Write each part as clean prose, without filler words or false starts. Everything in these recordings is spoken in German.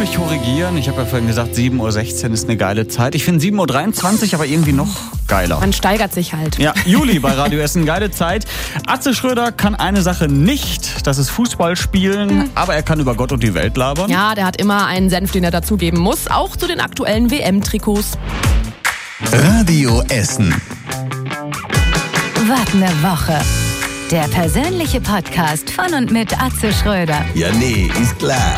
mich korrigieren. Ich habe ja vorhin gesagt, 7.16 Uhr ist eine geile Zeit. Ich finde 7.23 Uhr aber irgendwie noch geiler. Man steigert sich halt. Ja, Juli bei Radio Essen, geile Zeit. Atze Schröder kann eine Sache nicht, das ist Fußball spielen, aber er kann über Gott und die Welt labern. Ja, der hat immer einen Senf, den er dazugeben muss, auch zu den aktuellen WM-Trikots. Radio Essen. Was ne Woche. Der persönliche Podcast von und mit Atze Schröder. Ja, nee, ist klar.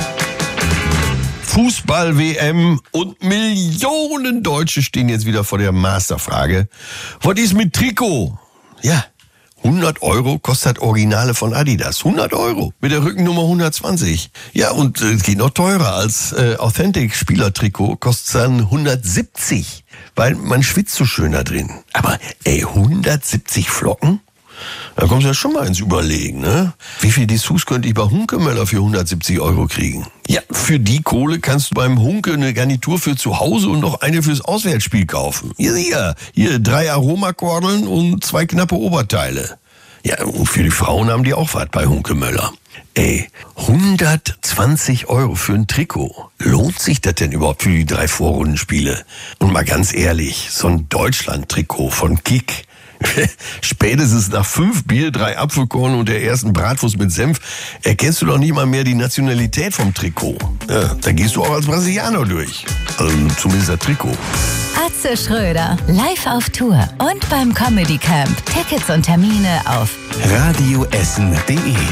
Fußball-WM und Millionen Deutsche stehen jetzt wieder vor der Masterfrage. Was ist mit Trikot? Ja, 100 € kostet Originale von Adidas. 100 € mit der Rückennummer 120. Ja, und es geht noch teurer als Authentic-Spielertrikot, kostet dann 170. Weil man schwitzt so schön da drin. Aber 170 Flocken? Da kommst du ja schon mal ins Überlegen, ne? Wie viel Dessous könnte ich bei Hunkemöller für 170 € kriegen? Ja, für die Kohle kannst du beim Hunke eine Garnitur für zu Hause und noch eine fürs Auswärtsspiel kaufen. Hier 3 Aromakordeln und 2 knappe Oberteile. Ja, und für die Frauen haben die auch was bei Hunkemöller. 120 € für ein Trikot. Lohnt sich das denn überhaupt für die 3 Vorrundenspiele? Und mal ganz ehrlich, so ein Deutschland-Trikot von Kick. Spätestens nach 5 Bier, 3 Apfelkorn und der ersten Bratwurst mit Senf erkennst du doch nicht mal mehr die Nationalität vom Trikot. Ja, da gehst du auch als Brasilianer durch. Also zumindest das Trikot. Atze Schröder, live auf Tour und beim Comedy Camp. Tickets und Termine auf radioessen.de